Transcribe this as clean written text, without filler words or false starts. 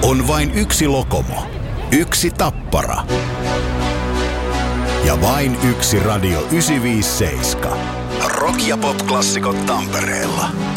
On vain yksi Lokomo, yksi Tappara ja vain yksi Radio 957. Rock- ja pop-klassikot Tampereella.